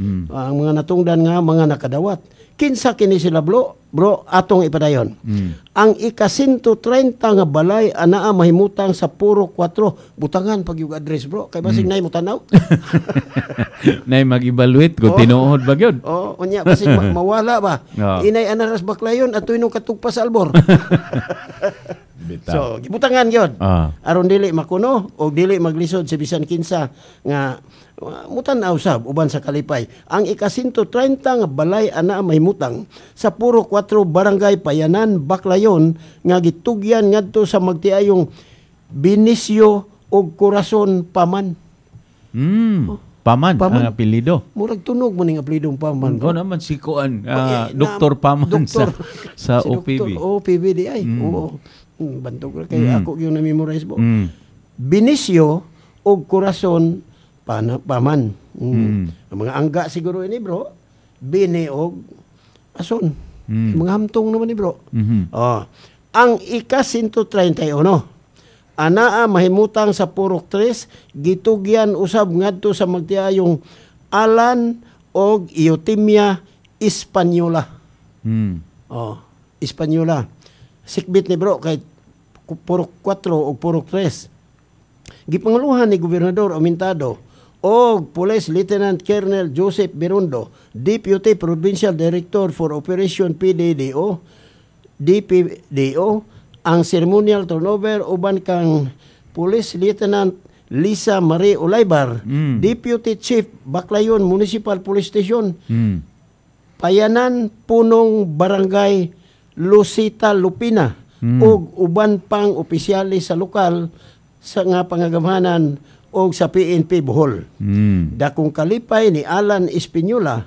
Ang mga natungdan nga mga nakadawat. Kinsa kini sila bro, atong ipadayon. Ang ika-130 nga balay anaa mahimutang sa puro 4. Butangan pag yung address bro, kay basig nay mo tanaw. Nay mag-evaluate kung tinuod ba gyud. Unya basig mawala ba. Inay anaras baklayon at tuinong katugpa sa albor. So, gibutangan gyud. Aron dili makuno o dili maglisod sa bisan kinsa nga mutan-aw sab uban sa kalipay. Ang ika-130 nga balay ana mahimutang sa puro 4 barangay Payanan, Baclayon nga gitugyan ngadto sa magtiayong Benicio ug Corazon Paman. Paman ang apelyido. Murag tunog mo ning apelyidong Paman. Oo naman si Kuan, Dr. Paman sa si OPB. OPB di ay. Oo. Bantog kay ako yung na-memorize mo. Benicio ug Corazon Paman. Ang mga angga siguro ini bro. Bini og Ason. Mga hamtong naman ni bro. Ang ika-131 anaa mahimutang sa purok 3 gitugyan usab ngadto sa magtiayong Alan og Eutimia Hispaniola. Hispaniola. Sikbit ni bro kay purok 4 o purok 3. Gipanguluhan ni Gobernador Aumentado o Police Lieutenant Colonel Joseph Birundo, Deputy Provincial Director for Operation PDDO, DPDO, ang ceremonial turnover uban kang Police Lieutenant Lisa Marie Olaybar, Deputy Chief Baclayon Municipal Police Station, Payanan Punong Barangay Lucita Lupina, ug uban pang opisyales sa lokal sa nga pangagamhanan o sa PNP Bohol. Dakong kalipay ni Alan Hispaniola,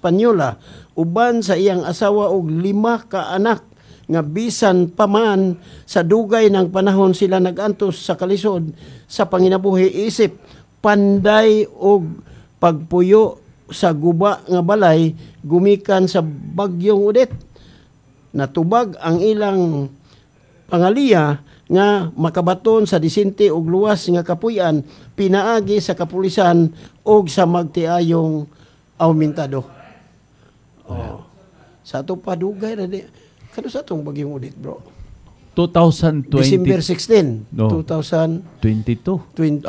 uban sa iyang asawa og 5 ka anak nga bisan pa man sa dugay ng panahon sila nagantos sa kalisod sa panginabuhi isip panday og pagpuyo sa guba nga balay gumikan sa bagyong Odette. Natubag ang ilang pangaliya nga makabaton sa disente og luwas nga kapuy-an pinaagi sa kapulisan og sa magtiayong Aumentado. Sa ato padugay na di. Kano sa atong bagyong Odette bro? 2020. December 16. No. 2022. 20.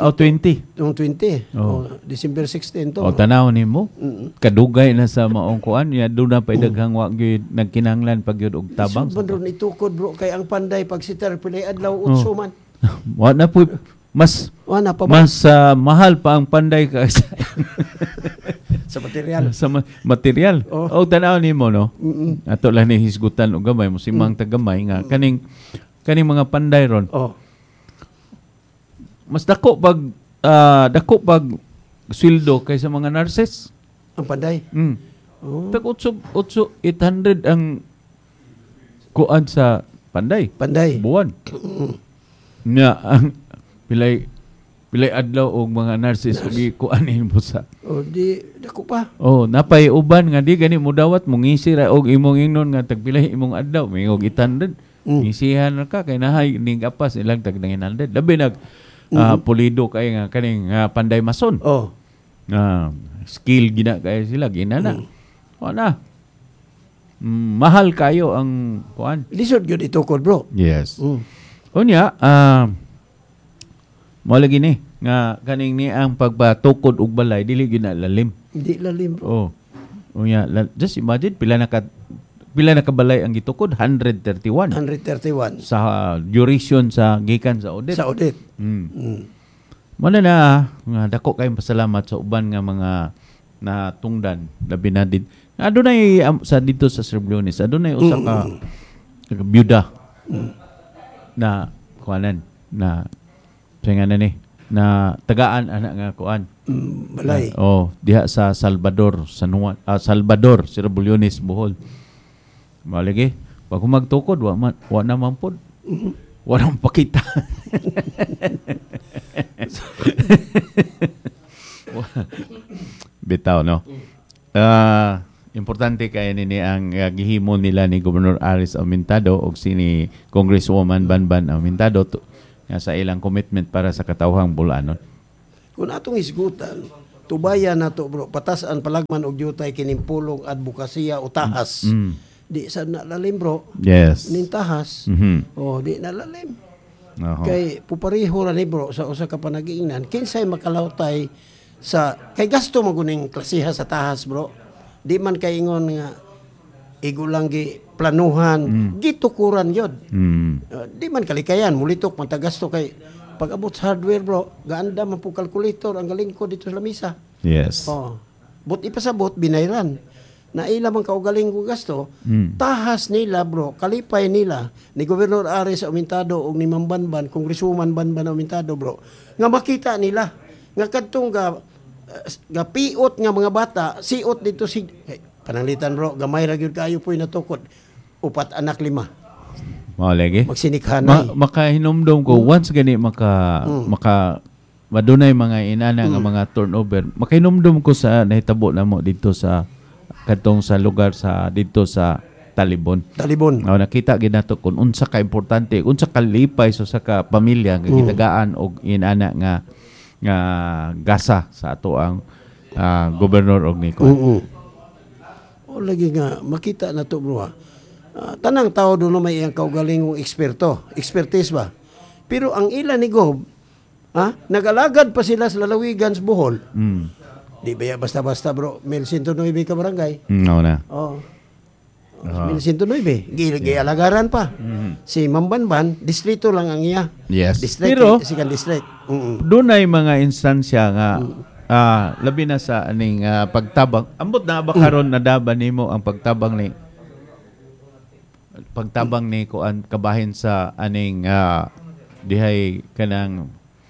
December 16 to. Tanaw nimo. Kadugay na sa maong kuan ya do na pa daghang wa gyud nagkinahanglan pag gyud og tabang. Isod man itukod bro kay ang panday pag sitar pilay adlaw utso man. Wa na po mas mahal pa ang panday kaysa sa material. Sa material. O tanaw nimo no. Ato lang ni hisgutan og gamay mo simang tagamay nga kaning mga panday ron. Mas dako pag sweldo kaysa mga nurses. Ang panday. Tag 800 ang kuan sa panday. Buwan. Nga ang pilay adlaw og mga nurses ug kuanin mo sa. Di dako pa. Napay uban nga di gani mo dawat mong ngisi ra og imong ingnon nga tagpilay imong adlaw may og 800. Ngisihan ra ka kay nahay ning apas ilang tag 900. Labi nag pulido kay nga kaning panday mason. Skill gina kay sila ginana. Wala. Mahal kayo ang kuan. Lisod gyud itukod bro. Yes. Unya mo lagi ni nga kaning ni ang pagbatukod og balay dili gyud na lalim. Di lalim bro. Unya just imagine pila na ka balay ang gitukod 131 sa duration sa gikan sa Odette. Muna na nga dako kayong pasalamat sa uban nga mga natungdan labi na din. Adunay sa dito sa Serbliones adunay usa ka byuda na kuanan na nga ni na tagaan anak nga kuan balay. Diha sa Salvador, Salvador, Serbliones, Bohol. Malagi pag magtukod wa na man pod. Wa nang pakita. Bitaw no. Importante kay nini ang gihimo nila ni Governor Aris Aumentado og sini Congresswoman Banban Aumentado nga sa ilang commitment para sa katawhang Bulanon. Kung atong isgutan tubayan na to bro, patasan palagman og yutay kining pulong advokasya o tahas. Di sa nalalim bro. Yes. Ning tahas. Di nalalim. Uh-huh. Kay pupariho ra ni bro sa usa ka panagiingnan kinsay makalawtay sa kay gasto maguning klasiha sa tahas bro. Di man kay ingon nga igulang gi planuhan, gitukuran yod. Di man kalikayan mulitok man tagasto kay pag abot sa hardware bro, gaanda man po calculator ang galing ko dito sa lamisa. Yes. But ipasabot binayran. Na ila man kaugaling ko gasto, tahas nila bro, kalipay nila ni Gobernador Ares Aumentado o ni Mambanban, Congresswoman Banban Aumentado bro, nga makita nila nga kadtong ga piot nga mga bata, siot dito pananglitan bro, gamay ra gyud kayo po'y natukod. 4 anak 5. Mao lagi. Magsinikhanay. Makahinomdom ko once gani madunay mga inana nga mga turnover. Makahinomdom ko sa nahitabo namo dito sa kadtong sa lugar sa dito sa Talibon. Nakita gid nato kun unsa ka importante, unsa ka lipay sa ka pamilya nga gitagaan og inana nga gasa sa ato ang gobernador og niko. Lagi nga makita na to bro. Tanang tao doon may iyang kaugalingong expertise ba? Pero ang ila ni Gob, nag-alagad pa sila sa lalawigan sa Bohol. Di ba basta-basta bro, 1109 ka barangay. No na. 1109. Gialagaran pa. Si Mambanban, distrito lang ang iya. Yes. District, pero, second district. Doon ay mga instansya nga labi na sa aning pagtabang. Ambot na ba karon nadaban nimo ang pagtabang ni kuan kabahin sa aning dihay kanang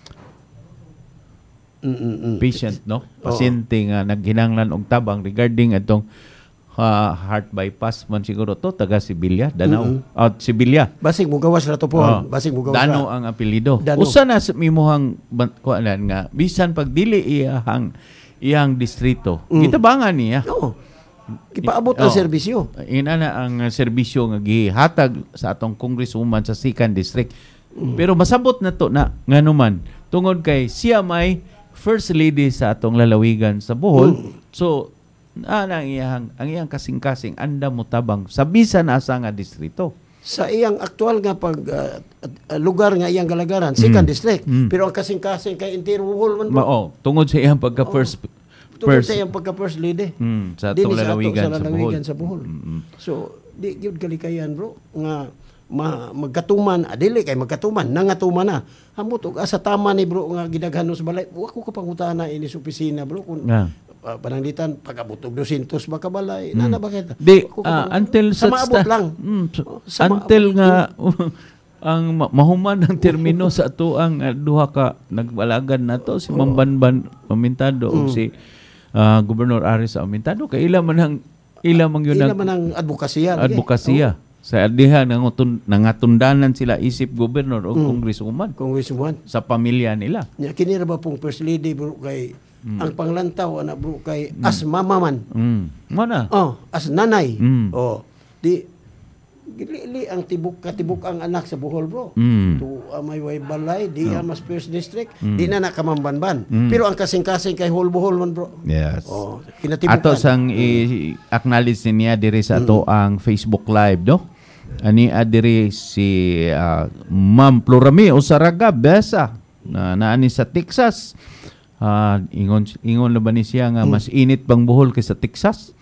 patient no pasyente nga naghinanglan og tabang regarding atong heart bypass man siguro to taga Sibilya Danau Sibilya basig mo gawas ra to po basig mo gawas Dano ang apelyido usa na sa mimuhang kuanan nga bisan pag dili iyang distrito gitabangan niya ipaabot ang serbisyo. Inana ang serbisyo nga gihatag sa atong congresswoman sa 2nd district. Pero masabot na to na nganuman tungod kay siya may first lady sa atong lalawigan sa Bohol. So ang iyang kasing-kasing anda mo tabang sa bisan asa nga distrito. Sa iyang aktual nga pag lugar nga iyang galagaran, 2nd district. Pero ang kasing-kasing kay entire Bohol man bro. Tungod sa iyang pagka-first sa iyang pagka-first lady. Sa atong lalawigan sa Bohol. So, di gyud kalikayan bro nga magkatuman, dili kay magkatuman, nangatuman na. Hambot og asa tama ni bro nga gidaghanon sa balay. Wa ko kapangutana ini sa opisina bro kun pananglitan pag-abot og 200 ba ka balay. Nana ba kita? Until sa maabot lang. Until nga ang mahuman ang termino sa ato ang duha ka nagbalagan nato si Mambanban Aumentado ug si Gobernador Ares Aumentado kay ila man ang advokasya sa diha nangatundanan sila isip gobernador o congresswoman sa pamilya nila. Nya kini ra ba pong first lady bro kay ang panglantaw ana bro kay as mama man. Mana? As nanay. Di gili ang tibok ang anak sa Bohol bro. To may way balay di mas first district di na nakamambanban. Pero ang kasing-kasing kay whole Bohol man bro. Yes. Kinatibukan. Ato sang i-acknowledge niya diri sa ato ang Facebook live no. Ani adiri si Ma'am Plurami Usaraga Besa na naani sa Texas. Ingon laban ni siya nga mas init bang Bohol kaysa Texas.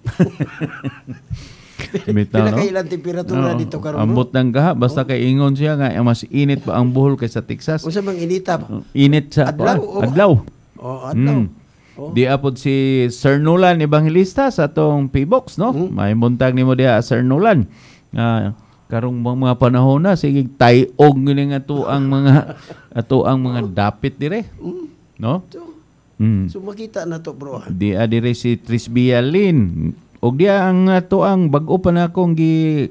Pila kay ilang temperatura dito karon bro? Ambot ng gaha basta kay ingon siya nga mas init pa ang Bohol kaysa Texas. Unsa bang inita? Init sa adlaw. Adlaw. Di apod si Sir Nolan Evangelista sa atong P-Box no. May buntag nimo diha Sir Nolan. Karong mga panahon na sige tayog ngini nga ato ang mga dapit dire. No? So makita na to bro. Di adire si Trisbia Lin. Og dia ang bag-o pa na akong gi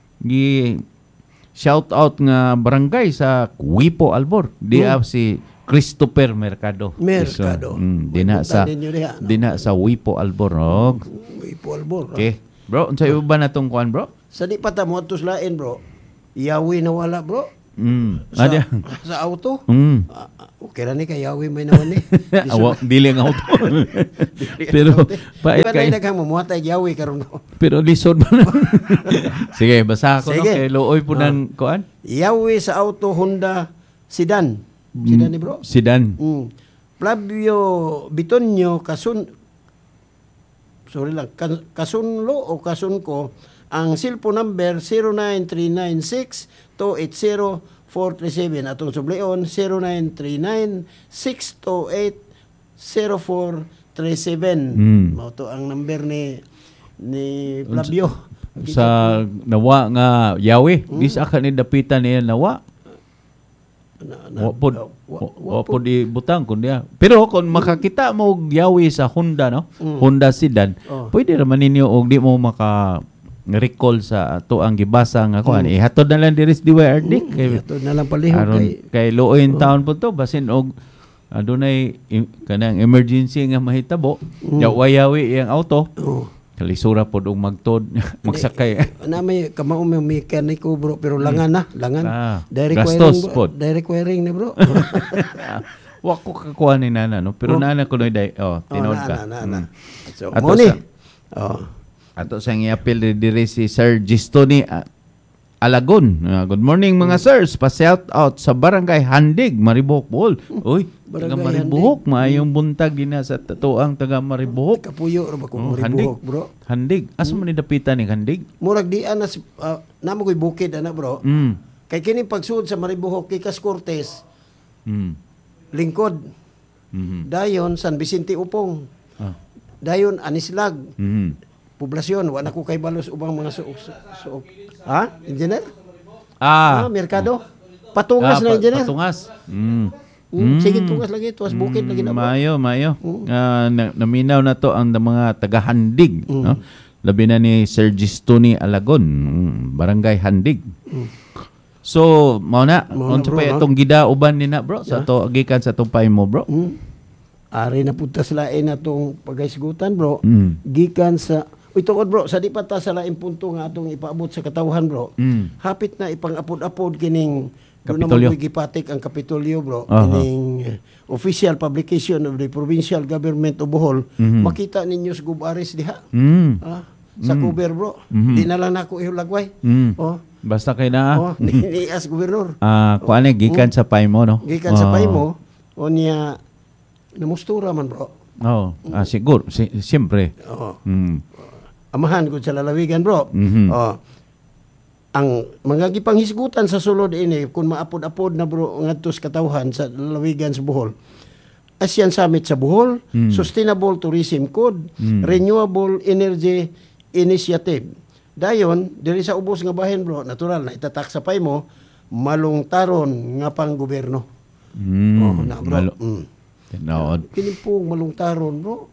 shout out nga barangay sa Wipo Albor. Dia si Christopher Mercado. Dina sa Wipo Albor. Wipo Albor. Okay. Bro, unsa iba ba natong kuan bro? Sa di pa ta mo atus lain bro. Yawi na wala bro. Sa auto. Okay ra ni kay yawi may naman ni. Dili ang auto. Pero pait kay daghang mamuhatay yawi karon. Pero lisod man. Sige, basa ko no kay luoy po ng kuan. Yawi sa auto Honda sedan. Sedan ni bro. Sedan. Flavio Bitonio Kasunlo o Kasunko, ang cellphone number 09396280-437 atong subleon 0939-628-0437. Mao to ang number ni Flavio. Sa nawa nga yawi, dis aka ni dapitan niya nawa. Wapod di butang kundi. Pero kung makakita mo og yawi sa Honda no, Honda sedan, pwede ra man ninyo og di mo maka recall sa ato ang gibasa nga kuan. Ihatod na lang diri sa DYRD kay hatod na lang palihog kay luoy town po to basin og adunay kanang emergency nga mahitabo. Yawi ang auto. Kalisura po og magtod, magsakay. Na may kamao may mekaniko bro, pero langan na, langan. Gastos po. Direct wiring na bro. Wa ko kakuha ni nana no, pero nana ko noy tinod ka. So mo ni. Ato sang i-appeal diri si Sir Gistoni Alagon. Good morning mga sirs. Pa-shout out sa Barangay Handig, Maribohok, Bohol. Uy, taga Maribohok, maayong buntag din sa tatuang taga Maribohok. Kapuyo ra ba ko Maribohok, bro? Handig. Asa man ni dapitan ni Handig? Murag dian na namo koy bukid ana, bro. Kay kini pagsuod sa Maribohok kay Cas Cortez. Lingkod. Dayon San Vicente Upong. Dayon Anislag. Poblasyon, wala ko kay balos ubang mga suok. Ha? Engineer? Merkado? Patungas na engineer? Patungas. Sige, tungas lagi. Tuwas bukid lagi na. Mayo. Naminaw na to ang mga taga-Handig. No? Labi na ni Sir Gistoni Alagon, Barangay Handig. So, mauna pa itong gidauban ni na, bro? Sa to, agikan sa tumpay mo, bro? Ari na putas lain na itong pagkaisgutan, bro. Gikan sa tungod bro, sa di pa ta sa laing punto nga atong ipaabot sa katawhan bro. Hapit na ipang-apod-apod kining Kapitolyo. Gipatik ang Kapitolyo bro. Kining official publication of the provincial government of Bohol. Makita ninyo sa Gubaris diha. Sa cover bro. Di na lang nako ihulagway. Basta kay na. Nias gobernador. Kuan gikan sa Paimo no. Gikan sa Paimo o niya namustura man bro. Siguro siyempre. Amahan ko sa lalawigan bro. Ang mga gipanghisgutan sa sulod ini kung maapod-apod na bro ngadto sa katawhan sa lalawigan sa Bohol. ASEAN Summit sa Bohol, Sustainable Tourism Code, Renewable Energy Initiative. Dayon diri sa ubos nga bahin bro, natural na itatak sa pay mo malungtaron nga pang gobyerno. Na bro. Kinimpong malungtaron bro.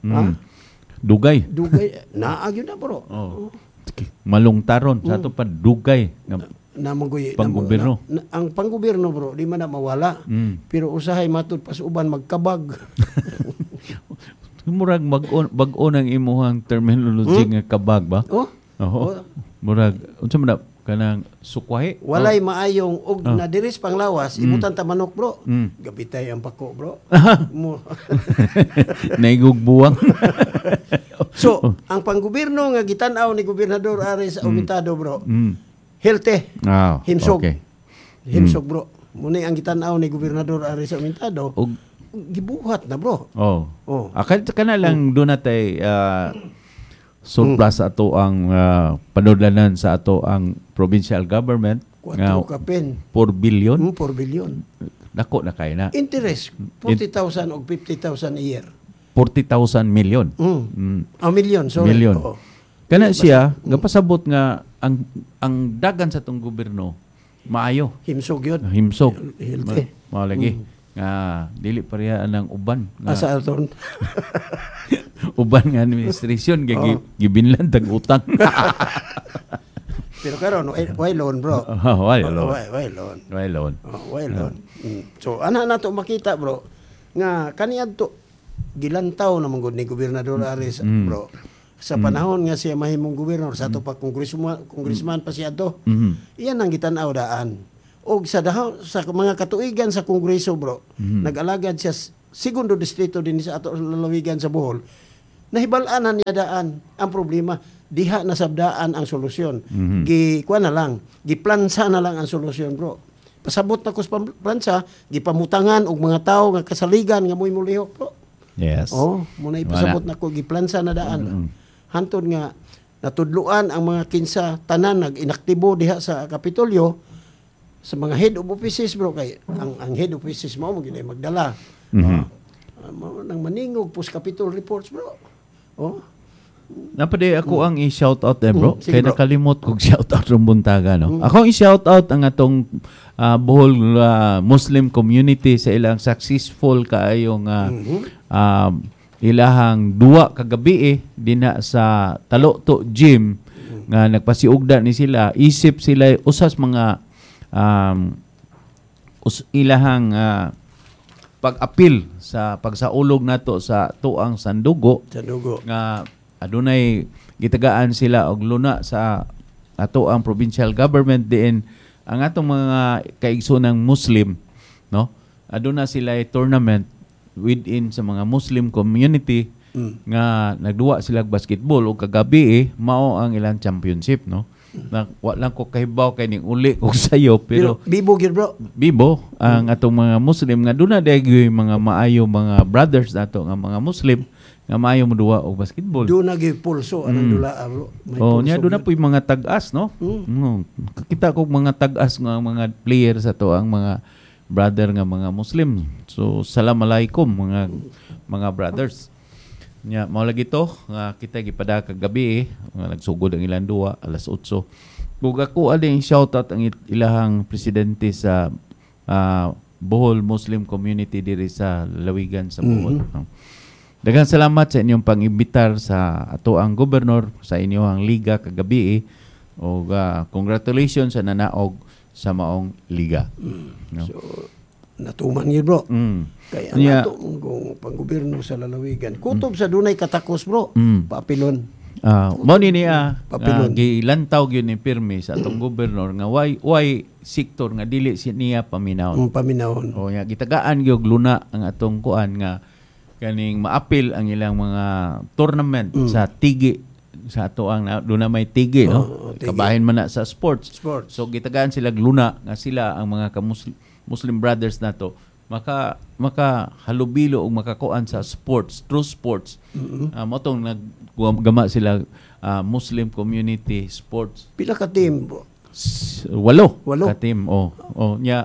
Dugay. Naagyo na bro. Malungtaron sa ato pa dugay panggobyerno. Ang panggobyerno bro, di man na mawala. Pero usahay matud pas uban magkabag. Murag bag-o ng imuhang terminology nga kabag ba? Murag unsa man kanang sukwahe. Walay maayong og na diris panglawas ibutan ta manok bro. Gabitay ang pako bro. Naigugbuwang. So, ang panggobyerno nga gitan-aw ni Gobernador Ares Aumentado bro. Healthy. Himsog. Okay. Himsog bro. Muna ang gitan-aw ni Gobernador Ares Aumentado. Gibuhat na bro. Akan kana lang do natay surplus sa ato ang panudlanan sa ato ang provincial government nga 4 billion. 4 billion. Dako na kay na. Interest 40,000 o 50,000 a year. 40,000 million. Million, sorry. Million. Kana siya gapasabot nga ang dagan sa tong gobyerno maayo. Himsog yun. Himsog. Mao lagi. Nga dili pareha ang uban nga asa aton. Uban nga administrasyon gibinlan tag utang. Pero karon why loan bro? Why loan? So ana nato makita bro nga kaniadto gilantaw na manggod ni Gobernador Ares bro. Sa panahon nga siya mahimong gobernador sa ato pa congressman pa siya to. Iyan ang gitan-aw daan. og sa mga katuigan sa Kongreso bro, nag-alagad siya segundo distrito din sa ato lalawigan sa Bohol. Nahibal-anan niya daan ang problema, diha na sabdaan ang solusyon. Giplansa na lang ang solusyon bro. Pasabot na ko sa plansa, gipamutangan og mga tao nga kasaligan nga moy mulihok bro. Yes. Muna ipasabot na ko giplansa na daan. Hantod nga natudluan ang mga kinsa tanan nag-inaktibo diha sa Kapitolyo sa mga head of offices bro, kay ang head of offices mo ginay magdala. Nang maningog post Capitol reports bro. Napade ako ang i-shout out bro. Kaya nakalimot kog shout out ng buntaga no. Ako ang i-shout out ang atong Bohol Muslim community sa ilang successful kaayong ilahang duwa kagabi dinha sa Taloto Gym nga nagpasiugda ni sila, isip sila usas mga ilahang pag-apil sa pagsaulog nato sa tuang sandugo nga adunay gitagaan sila og luna sa ato ang provincial government diin ang atong mga kaigsoonang Muslim no, aduna sila tournament within sa mga Muslim community nga nagduwa sila basketball o kagabi mao ang ilang championship no. Wa lang ko kahibaw kay ning uli kog sayo pero bibo gid bro. Bibo ang atong mga Muslim nga duna daygoy mga maayo mga brothers nato nga mga Muslim nga maayo moduwa og basketball. Duna gyud pulso anang dula bro. Nya duna puy mga tag-as no. Kita kog mga tag-as nga mga players ato ang mga brother nga mga Muslim. So assalamualaikum mga brothers. Nya mao lagi to nga kita gipada kagabi nga nagsugod ang ilang duwa alas 8. Ug ako ading shout out ang ilahang presidente sa Bohol Muslim community diri sa lalawigan sa Bohol. Daghang salamat sa inyong pang-imbitar sa ato ang gobernador sa inyong liga kagabi ug congratulations sa nanaog sa maong liga. No? So natuman gid bro. Kaya ang ato kung panggobyerno sa lalawigan kutob sa dunay katakos bro. Papilon. Mo ni niya gilantaw gyud ni pirmi sa atong gobernador nga why sektor nga dili niya paminawon. Paminawon. O nya gitagaan gyud luna ang atong kuan nga kaning maapil ang ilang mga tournament sa tigi sa ato ang doon na may tigi no tigi. Kabahin man na sa sports. So gitagaan sila luna nga sila ang mga Muslim brothers nato maka halubilo og makakuan sa sports, true sports. Motong naggama sila Muslim community sports. Pila ka team bro? 8 ka team. Nya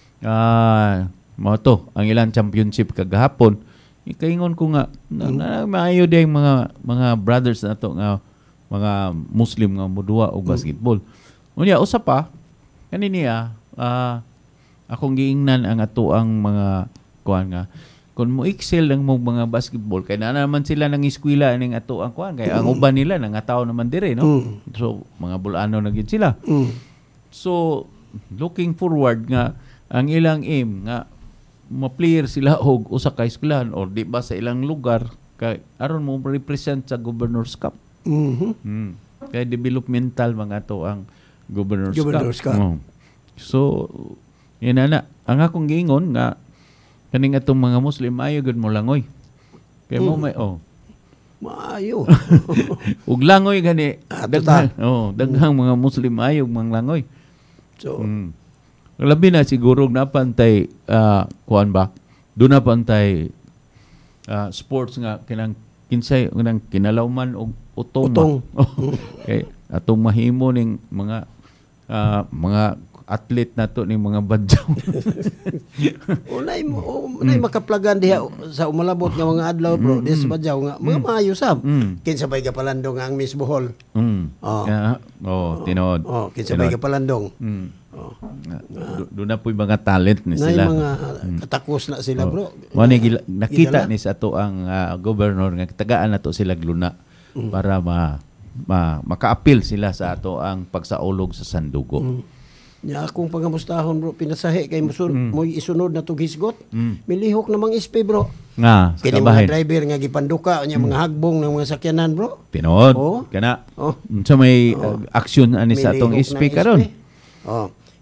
mo to ang ilang championship kagahapon. Ikaingon ko nga maayo day mga brothers nato nga mga Muslim nga moduwa og basketball. Unya usa pa kaniniya akong giingnan ang ato ang mga kuan nga kun mo excel lang mo mga basketball kay na naman sila nang eskwela ning ato ang kuan kay ang uban nila nangataw naman dire no. So mga bulano na gyud sila. So looking forward nga ang ilang aim nga ma-player sila og usa ka eskwelahan or di ba sa ilang lugar kay aron mo represent sa Governor's Cup. Kay developmental mga to ang Governor's Cup. So yan na ang akong giingon nga kaning atong mga Muslim ayo gud mo langoy. Kay mo may maayo. Ug langoy gani daghang mga Muslim ayo manglangoy. So labi na siguro napantay kuan ba? Doon napantay sports nga kinang kinsay nang kinalawman og utong. Okay, atong mahimo ning mga athlete nato ning mga badyaw. Unay makaplagan diha sa umalabot nga mga adlaw bro, dis badyaw nga mga maayo sab. Kinsa bay gapalandong ang Miss Bohol. Tinood. Kinsa bay gapalandong. Doon na po yung mga talent ni sila. Mga katakos na sila bro. Nakita ni sa to ang governor nga tagaan na to sila gluna para maka-appeal sila sa ato ang pagsaulog sa sandugo. Nya akong pangamustahon bro pinasahi kay mo isunod na tug hisgot. Milihok namang SP bro. Nga kini mga driver nga gipanduka nya mga hagbong ng mga sakyanan bro. Tinood kana. So may action ani sa atong SP karon.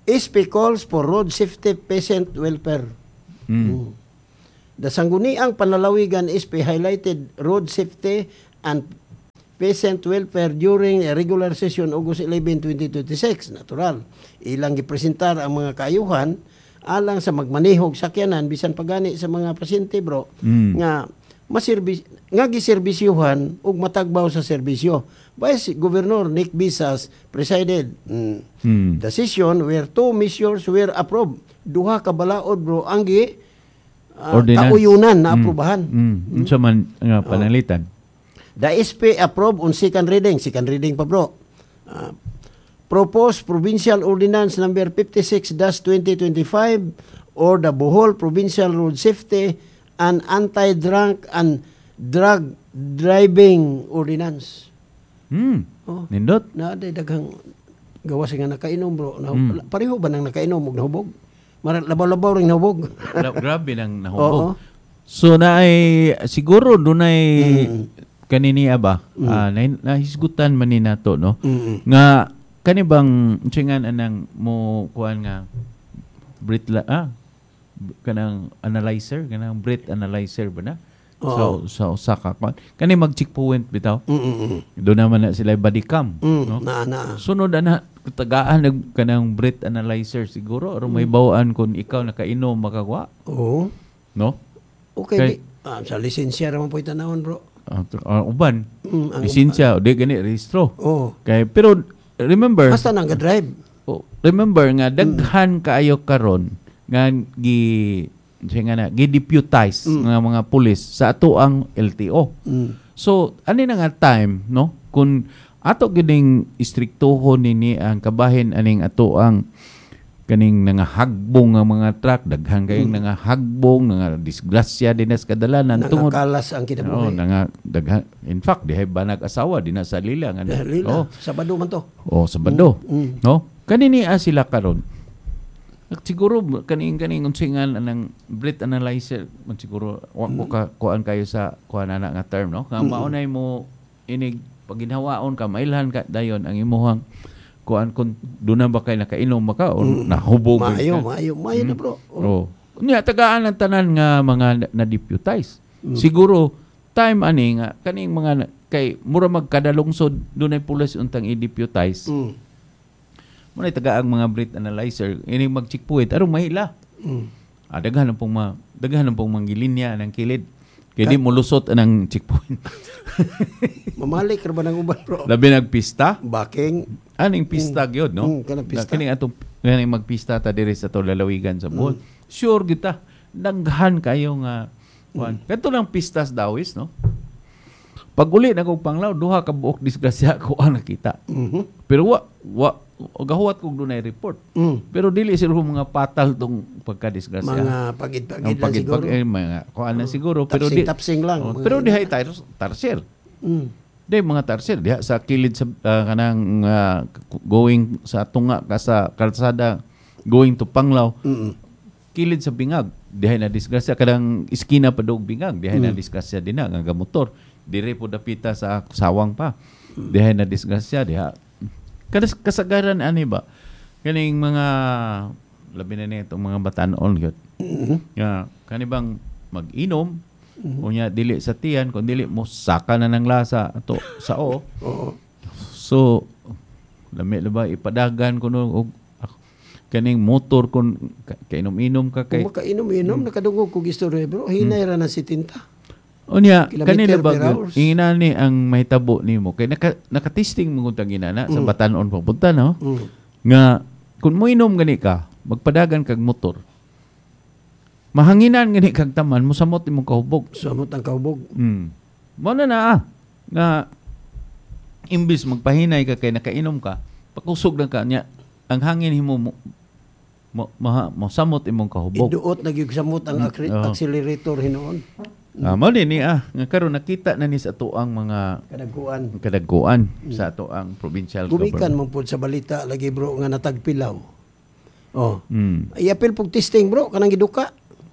SP calls for road safety patient welfare. The sangguniang panlalawigan SP highlighted road safety and patient welfare during a regular session August 11, 2026. Natural. Ilang gipresentar ang mga kaayuhan alang sa magmanihog sakyanan bisan pagani sa mga pasyente bro nga giserbisyuhan ug matagbaw sa serbisyo. Vice Governor Nick Visas presided. The session where 2 measures were approved. Duha ka balaod bro ang kauyunan na aprobahan. Unsa man nga panalitan? The SP approved on second reading pa bro. Proposed Provincial Ordinance number 56-2025 or the Bohol Provincial Road Safety and Anti-Drunk and Drug Driving Ordinance. Nindot? Na daghang gawas nga nakainom bro. Pareho ba nang nakainom ug nahubog? Labaw-labaw ring nahubog. Grabe nang nahubog. So siguro dunay kaniniya ba? Nahisgutan man ni nato no? Nga kani bang singan anang mo kuan nga kanang analyzer, kanang breath analyzer ba na? So usa ka kani mag-checkpoint bitaw. Do naman na sila body cam, no? Sunod na tagaan nag kanang breath analyzer siguro or may bawaan kun ikaw nakainom makagwa. No? Okay. Sa lisensya ra man poy tanawon bro. Uban. Lisensya di gani rehistro. Kay pero remember basta nang ga-drive. Remember nga daghan kaayo karon nga gi-deputize nga mga pulis sa ato ang LTO. So ani na nga time no kun ato gining istriktohon nini ang kabahin aning ato ang kaning nangahagbong nga mga truck daghan kayong nangahagbong nga disgrasya dinas kadalanan tungod nangakalas ang kinabuhi. Daghan in fact dihay banag asawa dinha sa Lila nga Sabado man to. Sabado. No? Kanini sila karon. Siguro kaning unsingan anang breath analyzer man siguro wa ko kuan kayo sa kuan ana nga term no. Nga maunay mo inig paginhawaon ka mailhan ka dayon ang imuhang kuan kun duna ba kay nakainom maka o nahubog maayo na bro. Unya tagaan ang tanan nga mga na-deputize. Siguro time ani nga kaning mga kay mura magkadalungsod dunay pulis untang i-deputize. Muna tagaang mga breath analyzer ini mag-checkpoint aron mahila. Daghan pong manggilinya ng kilid. Kaya di mulusot ang checkpoint. Mamalik ra ba nang uban bro? Labi nagpista? Baking. Aning pista gyud no? Kanang pista. Kini atong magpista ta diri sa to lalawigan sa Bohol. Sure kita daghan kayo nga kuan. Kadto lang pistas dawis no? Pag uli na kong panglaw, duha ka buok disgrasya ko ang nakita. Pero gahuwat kong dunay report. Pero dili siguro mga patal tong pagka-disgrasya. Mga pagid-pagid lang siguro. Mga kuan na siguro. Pero tapsing lang. Pero dihay tarsier. Dihay mga tarsier. Diha sa kilid sa kanang going sa tunga ka sa kalsada, going to Panglaw. Kilid sa bingag. Dihay na disgrasya. Kadang iskina pa doog bingag. Dihay na disgrasya din na nga motor. Dire po dapita sa sawang pa. Dihay na disgrasya, diha. Kasagaran ani ba? Kaning mga labi na nito mga batanon gyud. Kani bang mag-inom unya dili sa tiyan kun dili mo saka na ng lasa ato sao. So lami ba ipadagan kuno og kaning motor kun kainom-inom ka kay makainom-inom nakadungog kog istorya bro hinay ra na 70. Unya kanila ba inani ang mahitabo nimo kay nakatisting mo kung ginana sa batanon papunta no nga kun mo inom gani ka magpadagan kag motor mahanginan gani kag taman mo samot imong kahubog ang kahubog mo na nga imbis magpahinay ka kay nakainom ka pakusog na ka nya ang hangin himo mo samot imong kahubog iduot nagyugsamot ang accelerator hinoon. Mao din nga karon nakita na ni sa ato ang mga kadagkuan sa ato ang provincial government. Gumikan mo pud sa balita lagi bro nga natagpilaw. Iapil pug testing bro kanang giduka.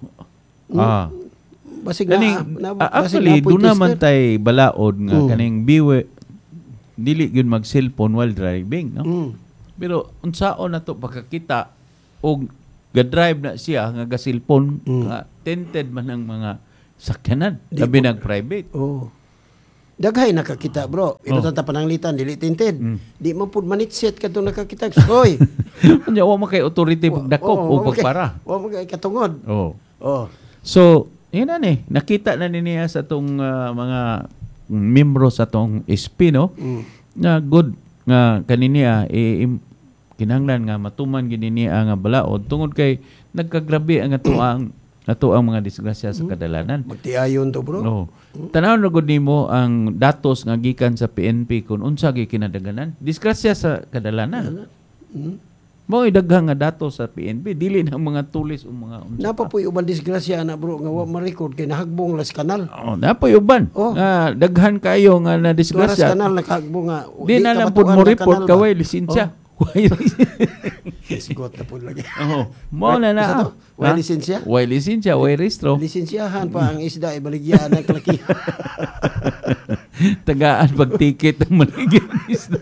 Basig actually do naman tay balaod nga kaning biwe dili gyud mag cellphone while driving no. Pero unsaon nato pagkakita og ga-drive na siya nga gasilpon nga tinted man ang mga sakyanan labi nag private. Daghay nakakita bro. Ito tanta pananglitan dili tinted. Di man pud manitset kadto nakakita. Hoy. Unya wa man kay authority pagdakop o pagpara. Wa man kay katungod. So, yun na ni. Nakita na niya sa tong mga membro sa tong SP, no? Na good nga kaniniya kinahanglan nga matuman gid niya nga balaod tungod kay nagkagrabe ang ato ang mga disgrasya sa kadalanan. Magtiayon to bro. Tanaw na gud nimo ang datos nga gikan sa PNP kung unsa gi kinadaganan. Disgrasya sa kadalanan. Mo idaghang nga datos sa PNP dili na mga tulis o mga unsa. Napapoy uban disgrasya na bro nga wa ma-record kay nahagbong las kanal. Napoy uban. Daghan kayo nga na disgrasya. Las kanal nakahagbong nga. Di na lang pud mo report kaway lisensya. Sigot na po lagi. Mo na na. Way lisensya? Way lisensya, way restro. Lisensyahan pa ang isda ibaligyan ng klaki. Tagaan pag-ticket ng maligyan isda.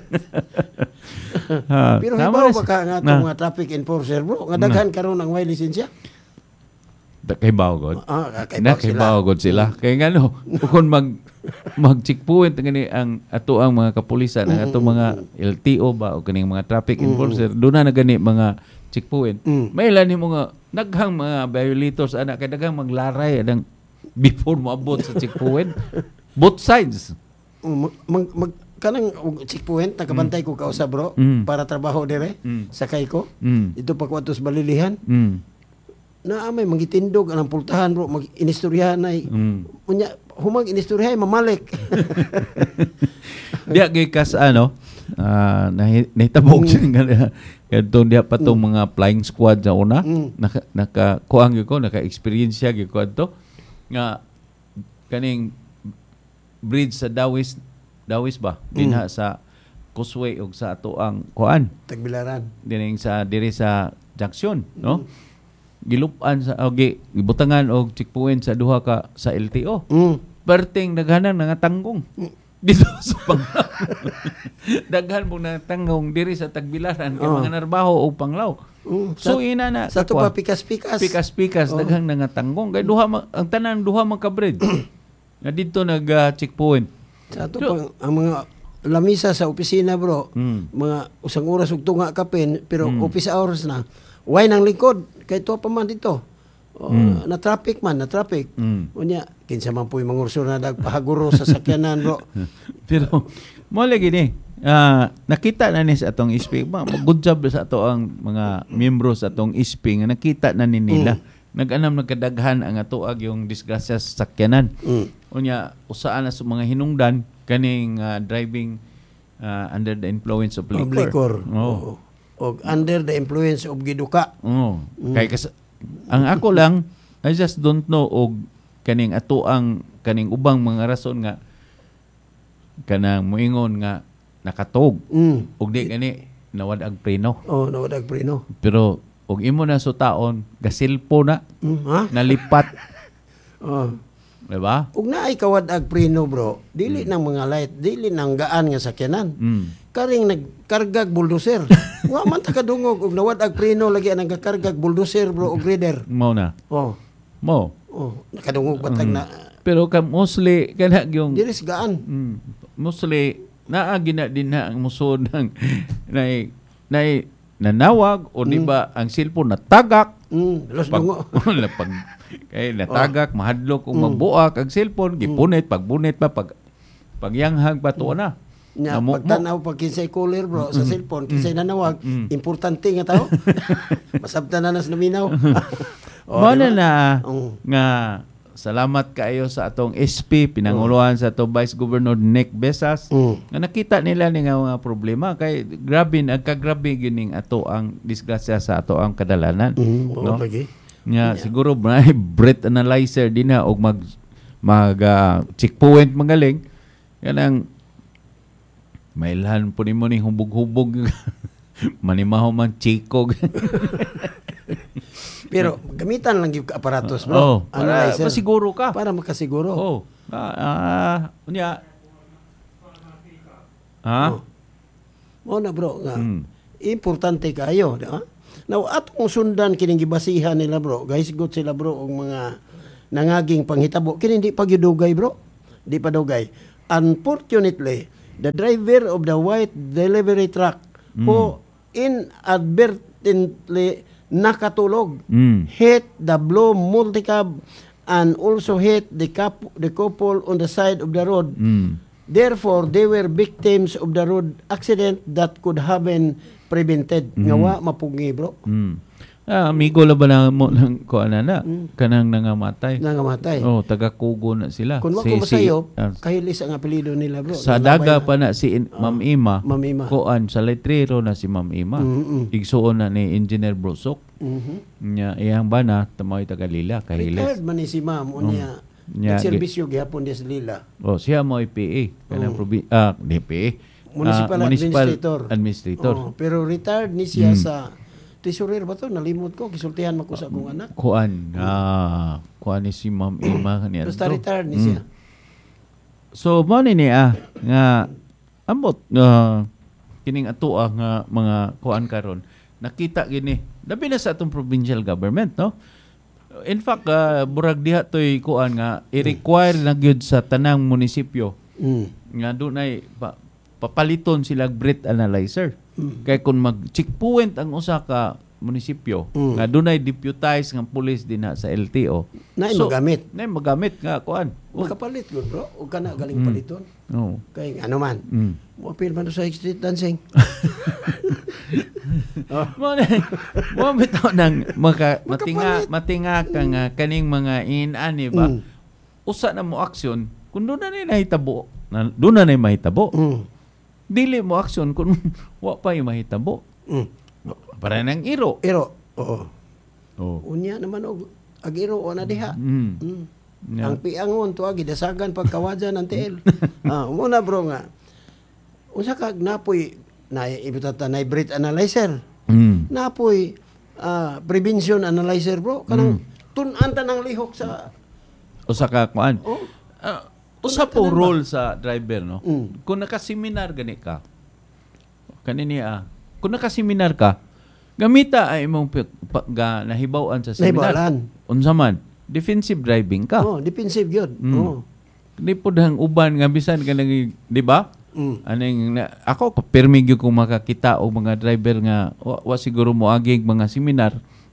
Pero hibaw ba ka nga itong mga traffic enforcer bro? Nga daghan karon ang way lisensya? Kaybaw god. Kaybaw god sila. Kaya nga no, kung mag-checkpoint ang ato ang mga kapulisan, ang ato mga LTO ba o kaning mga traffic enforcer, doon na gani mga checkpoint. May ilan mo nga naghang mga violators anak kay daghang maglaray adang before moabot sa checkpoint. Both sides. Kanang checkpoint nakabantay ko kausa bro para trabaho dire sakay ko. Ito pa ko atos balilihan. Na may magitindog anang pultahan bro mag-inistoryahan ay unya humag inistoryahay mamalik. Diya gikas nahitabog siya kadto diya pa tong mga flying squad sa una naka-kuang gyud ko naka-experience gyud ko adto nga kaning bridge sa Dawis ba dinha sa Causeway ug sa ato ang kuan Tagbilaran dining sa diri sa junction no gilupan sa gibutangan og checkpoint sa duha ka sa LTO. Perting daghanan nga tanggong. Dito sa Panglaw. Daghan mo na tanggong diri sa Tagbilaran kay mga narbaho og Panglaw. So ina na sa to pa pikas-pikas daghang nga tanggong kay ang tanan duha man ka bridge. Nga dito nag-checkpoint. Sa to pang ang mga lamisa sa opisina bro, mga usang oras ug tunga kapin pero office hours na. Way nang likod kay to pa man dito. Na traffic. Unya kinsa man puy mangurso na dagpahaguro sa sakyanan bro. Pero mo lagi ni nakita na ni sa atong SP good job sa ato ang mga miyembro sa atong SP nga nakita na ni nila. Nag-anam nagkadaghan ang atuag yung disgrasya sa sakyanan. Unya usaan na sa mga hinungdan kaning driving under the influence of liquor. O under the influence of giduka. Kay ang ako lang I just don't know og kaning ato ang kaning ubang mga rason nga kanang moingon nga nakatog og di gani nawad-ag preno. Nawad-ag preno. Pero og imo na sutaon gasilpo na nalipat. Diba? Ug naay kawad-ag preno bro, dili nang mga light, dili nang gaan nga sakyanan. Karing nagkargag bulldozer. Wa man ta kadungog og nawad-ag preno lagi ang nagakargag bulldozer bro og grader. Mao na. Mo. Nakadungog batag na. Pero mostly kana yung dili gaan. Mostly naa gina din na ang musod ng nanawag o di ba ang cellphone natagak. Los dungo. Kay natagak, mahadlok kung magbuak ang cellphone, gipunit, pagbunit pa, pagyanghag pa to na. Pagtanaw pag kinsay caller bro sa cellphone, kinsay nanawag, importante nga tao. Masabtan na nas naminaw. Muna na nga salamat kayo sa atong SP, pinanguluhan sa atong Vice Governor Nick Besas, nga nakita nila ni nga mga problema, kay grabe, nagkagrabe gining ato ang disgrasya sa ato ang kadalanan. No? Siguro may breath analyzer din na og mag checkpoint magaling kanang mailhan po nimo ning hubog-hubog manimaho man chikog. Pero gamitan lang yung aparatos bro. Para masiguro ka. Para makasiguro. Unya. Mo na bro nga. Importante kayo, di ba? Now atong sundan kining gibasihan nila bro, guys good sila bro og mga nangaging panghitabo kini di pa gyud dugay bro, di pa dugay. Unfortunately, the driver of the white delivery truck who inadvertently nakatulog hit the blue multicab and also hit the couple on the side of the road. Therefore, they were victims of the road accident that could have been prevented. Ngawa mapugi bro. Amigo la ba na mo ng kuanana kanang nangamatay. Oh, taga Kugo na sila. Kung wako masayo, kahilis ang apelyido nila bro. Sa daga pa na si Ma'am Ima. Kuan sa letrero na si Ma'am Ima. Igsuon na ni Engineer Brusok. Nya iyang bana tamay taga Lila kahilis. Retired man ni si Ma'am unya. Nagserbisyo gihapon des Lila. Oh, siya mo IPA kanang PA. Municipal Administrator. Oh, pero retired ni siya sa Tesorer ba to? Nalimot ko. Kisultihan mo ko sa akong anak. Kuan ni si Ma'am Ima kaniya. Basta retired ni siya. So, mo ni niya nga ambot kining ato nga mga kuan karon nakita gini. Labi na sa atong provincial government, no? In fact, burag diha to'y kuan nga i-require na gyud sa tanang munisipyo nga dunay papaliton sila breath analyzer. Kaya kung mag-checkpoint ang usa ka munisipyo, nga dunay deputized nga police din sa LTO. Naay magamit nga kuan. Makapalit gud bro, o kana galing paliton. Oo. Kay ano man. Mo apil man sa street dancing. Mo bitaw nang matinga ka nga kaning mga inani ba? Usa na mo aksyon kun doon na nahitabo. Doon na mahitabo. Dili mo aksyon kung wa pa yung mahitabo. Para nang iro. Oo. Unya naman og ag-iro o na diha. Ang piangon to gidasagan pagkawadyan ng TL. Muna bro nga. Usa ka napoy na ibutata na breath analyzer. Napoy prevention analyzer bro. Kanang tun-an tanang lihok sa usa ka kuan. Usa po role sa driver, no? Kung nakaseminar gani ka, kung nakaseminar ka, gamita ay imong nahibaw-an sa seminar. Unsa man, defensive driving ka. Defensive yun. Di po dahang uban nga bisan ka nang, di ba? Ako, permi gyud kung makakita o mga driver nga, wa siguro mo aging mga seminar,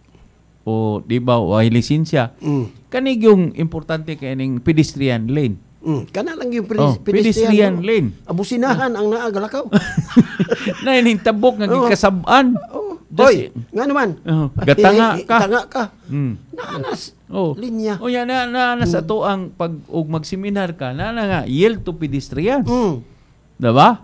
o di ba, wa lisensya. Kanig yung importante kaning pedestrian lane. Kana lang yung pedestrian lane. Abusinahan ang naagalakaw. Na ining tabok nga gikasab-an. Hoy, nga naman. Gatanga ka. Naanas. Linya. O yan, naanas ato ang pag magseminar ka, nga, yield to pedestrians. Diba?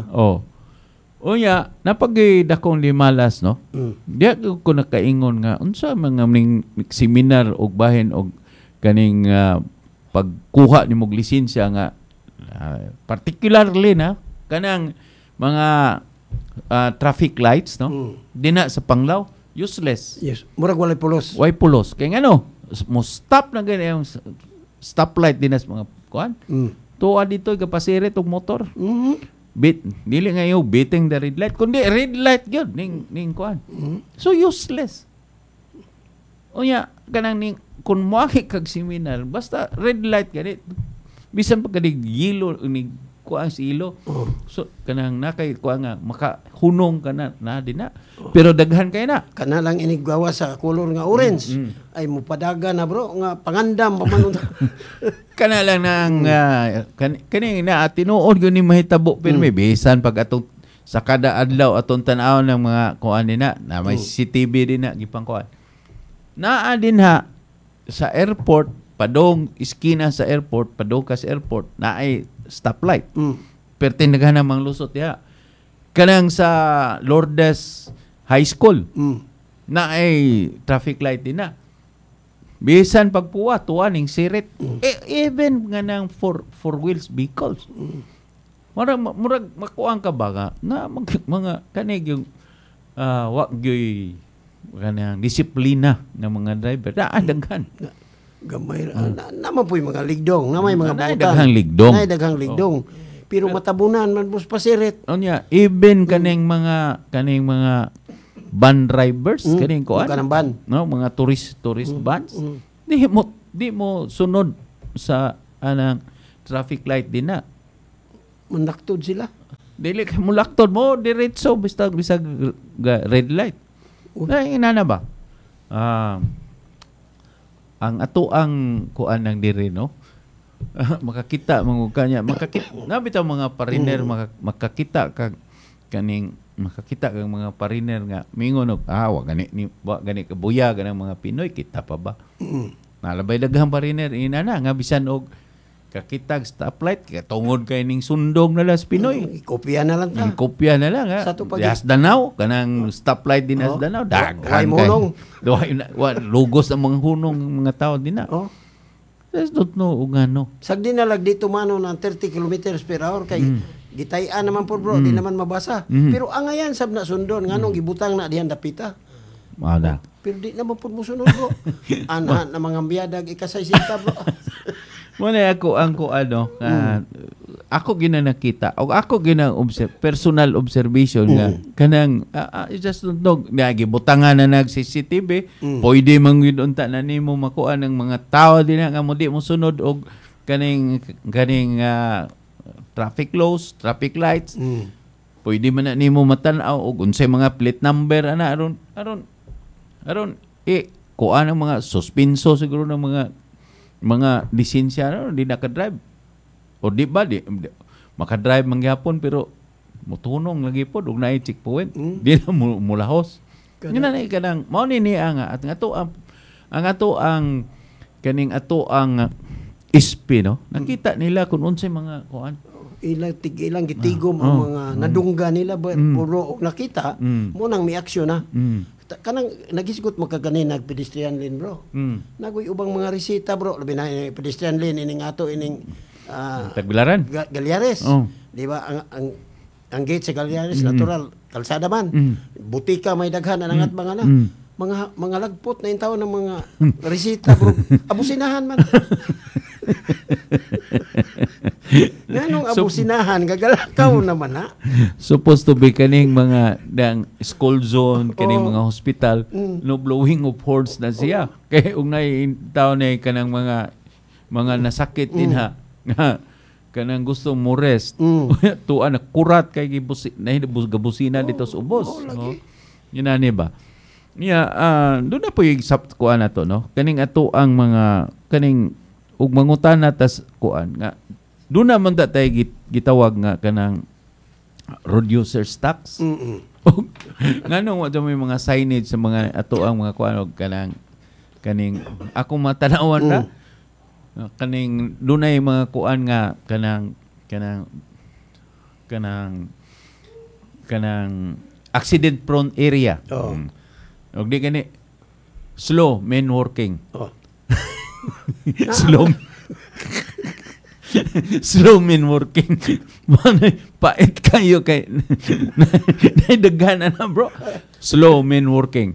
O ya, napagidakong limalas, no? Diya ko nakaingon nga, unsa mga seminar og bahin og kaning pagkuha ni mog lisensya nga particularly na kanang mga traffic lights, no? Dina sa Panglao useless. Yes, murag walay pulos. Way pulos kay ngano mo stop na gani yung stoplight dinas mga kuan. Tuwa dito kapasirit og motor. Dili nga yung beating the red light kundi red light gyud ning kuan. So useless. Unya kanang ning kung moaki kag seminar basta red light ganit bisan pa kadig yelo ni kuan si ilo. So kanang nakay kuan nga makahunong kana na dinna. Pero daghan kay na kana lang iniggawa sa color nga orange. Ay mupadaga na bro nga pangandam pamanun. Kana lang nang kani na tinuod gyud ni mahitabo pero may bisan pag atong sa kada adlaw atong tan-aw ng mga kuan nina na may CCTV din na gipang kuan. Naa din ha sa airport, padong iskina sa airport, padong ka sa airport, na ay stoplight. Pero tindagan namang lusot ya. Kanang sa Lourdes High School, na ay traffic light din na. Bisan pagpuwa, tuwaning sirit. Even nga ng four wheels vehicles. Murag makuang ka ba na mga kanig yung wag yoy kanang disiplina ng mga driver. Daghan. Gamay naman po yung mga ligdong, namay mga daghang ligdong. Daghang ligdong. Pero matabunan man bus pasirit. Onya, even kaning mga van drivers kaning kuan. Kanang van. No, mga tourist vans. Di mo sunod sa anang traffic light din na. Manaktod sila. Dili kay mulaktod mo diretso bisag red light. Na inana ba? Ang ato ang kuan ng diri no. Makakita kanya nabitaw mga pariner makakita kag kaning makakita kang mga pariner nga mingon og wa gani kabuya ganang mga Pinoy kita pa ba. Nalabay daghang pariner inana nga bisan og kakitag stoplight kaya tungod kay ning sundong na las Pinoy. Kopya na lang ta. Kopya na lang ha. Yas Danau kanang stoplight din as Danau. Daghan kay. Lugos ang mga hunong mga tao din na. There's not no ungano. Sagdi na lag dito mano ng 30 kilometers per hour kay gitayan naman po bro, di naman mabasa. Pero ang ayan sab na sundon nganong gibutang na dihan dapita. Ada. Pero di naman po mo sunod bro. Anahan na mga biyadag ikasay sinta bro. Muna ako ang ako ginanakita o ako personal observation nga kanang just don't know gibutangan na nag CCTV pwede man gyud unta na nimo makuha ng mga tao din nga mo di mo sunod og kaning traffic laws, traffic lights. Pwede man na nimo matan-aw og unsay mga plate number ana aron kuha ng mga suspenso siguro ng mga lisensya di nakadrive o di ba makadrive mangyapon pero mutunong lagi po ug naay checkpoint di na mulahos yun na kanang mao ni nga at ang kaning ato ang ISP no nakita nila kung unsay mga kuan ilang gitigom ang mga nadungga nila puro og nakita mo nang may aksyon na kanang nagisgot magkaganin nag pedestrian lane bro. Nagoy ubang mga resita bro, labi na pedestrian lane ining ato ining Tagbilaran. Galyares. Di ba ang gate sa Galyares natural kalsada man. Butika may daghan anangat mga mga lagpot na yung tao ng mga resita bro. Abusinahan man. Ganong abusinahan, gagalakaw naman ha. Supposed to be kaning mga school zone, kaning mga hospital, no blowing of horns na siya. Kaya unay tao na kanang mga nasakit din ha. Kanang gusto mo rest. Tuan na kurat kay gabusina dito sa ubos. Yun na ba? Doon na po yung kuan na to, no? Kaning ato ang mga kaning ug mangutan na tas kuan nga doon naman tayo gitawag nga kanang road users tax. Nganong wa may mga signage sa mga ato ang mga kuan og kaning ako matanawan na kaning dunay mga kuan nga kanang accident prone area. Og di gani slow men working. Slow men working. Pait kayo kay naidaghan na bro. Slow men working.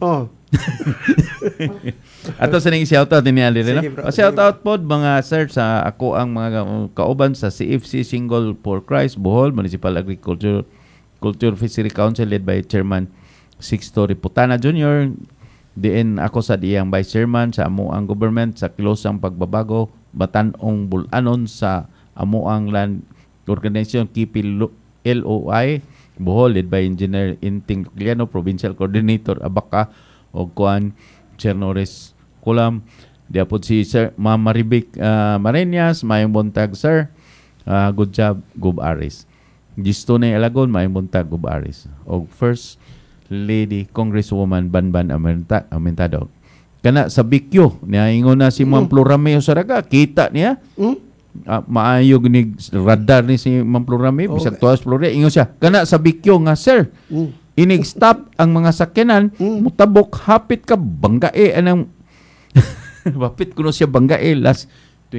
Ato sa ning shoutout ni Ali rin. Shoutout pod mga sir sa ako ang mga kauban sa CFC Single for Christ Bohol Municipal Agriculture Culture Fishery Council led by Chairman Sixto Riputana Jr. Diin ako sa diyang Vice Chairman sa amuang government sa kilosang pagbabago Batanong Bulanon sa amuang land organization Kipi LOI Bohol led by Engineer Inting Gliano, Provincial Coordinator Abaca o Kuan Chernores Kulam. Diapod si Sir Ma'am Maribik Mareñas, mayong buntag sir. Good job, Gub Aris. Gisto na Alagon, mayong buntag, Gub Aris. O First Lady Congresswoman Banban Amentado. Kana sa Bikyo, niya na si Ma'am Florameo Saraga, kita niya. Maayog ni radar ni si Ma'am Florameo, bisag tuwas Florameo, ingon siya. Kana sa Bikyo nga, sir, inig-stop ang mga sakyanan, mutabok, hapit ka, banggae, anang, hapit ko na siya banggae, last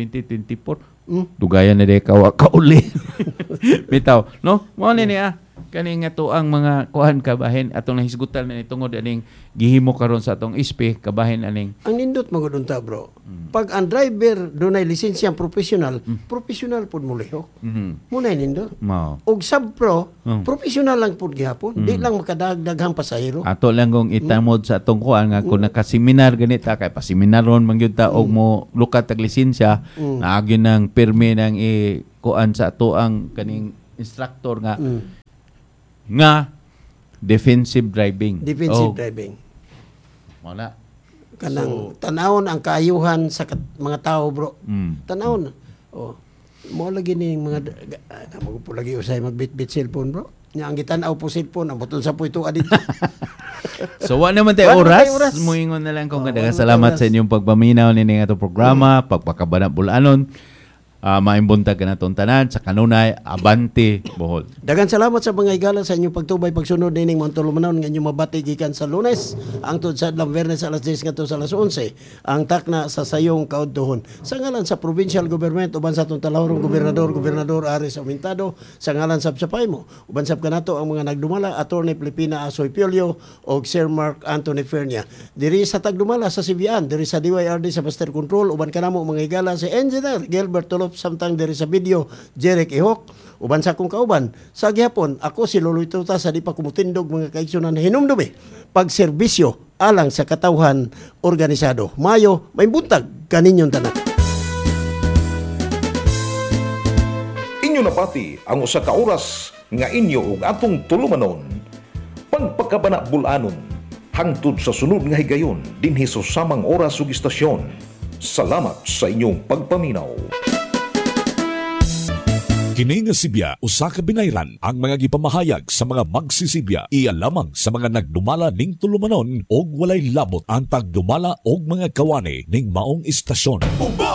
2024. Dugayan na kauli. Bitaw, no? Mo ni niya. Kani nga to ang mga kuhan kabahin atong nahisgutan na tungod aning gihimo karon sa atong ISP kabahin aning ang nindot magudunta bro. Pag ang driver dunay lisensyang professional, professional pud mo lihok. Muna nindot. Og sub-pro, professional lang pud gihapon. Di lang makadagdaghang pasahero. Ato lang kung itamod sa atong kuhan nga kung nakaseminar ganita kay paseminaron man gyud ta og mo lukat tag lisensya, naagyon ng permi nang kuan sa ato ang kaning instructor nga defensive driving. Driving. Wala. Kanang tanawon ang kaayuhan sa mga tao, bro. Tanawon. Mo lagi ni mga magpo lagi usay magbitbit cellphone, bro. Nya ang gitan-aw po cellphone, ang butol sa puito adit. So wa naman tayo oras. Muingon na lang kung daghang salamat sa inyong pagpaminaw nini nga programa, pagpakabanat bulanon. Maimbuntag ka na itong tanan sa kanunay, Abante, Bohol. Dagan salamat sa mga higala sa inyong pagtubay, pagsunod dining mga tulumanon nga inyong mabati gikan sa Lunes, ang tod sa adlang Biyernes alas 10 ngadto sa alas 11, ang takna sa sayong kaudtohon. Sa ngalan sa provincial government, uban sa itong talahurong gobernador Aris Aumentado, sa ngalan sa Paymo, uban sa kanato ang mga nagdumala, Attorney Filipina Asoy Piolio o Sir Mark Anthony Fernia. Diri sa tagdumala sa Sibian, diri sa DYRD sa Master Control, uban kanamo mga higala si Engineer Gilbert Tulop samtang diri sa video Jeric Ihok, uban sa akong kauban sa gihapon, ako si Loloy Tuta sa di pa kumutindog mga kaigsunan hinumdumi pagserbisyo alang sa katawhan organisado. Mayo may buntag kaninyong tanan. Inyo napati ang usa ka oras nga inyo ug atong tulumanon, pagpakabana bulanon hangtod sa sunod nga higayon dinhi sa samang oras ug istasyon. Salamat sa inyong pagpaminaw. Kini nga Sibya usa ka binayran ang mga gipamahayag sa mga magsisibya iya lamang sa mga nagdumala ning tulumanon og walay labot ang tagdumala og mga kawani ning maong istasyon.